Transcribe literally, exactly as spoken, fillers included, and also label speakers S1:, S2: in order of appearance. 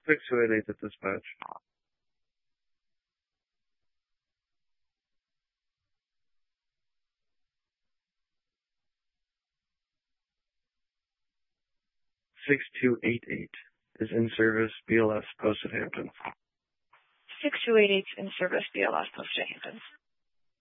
S1: six two eight eight to dispatch. six two eight eight is in service, B L S, posted Hampton.
S2: six two eight eight in service, B L S, posted Hampton.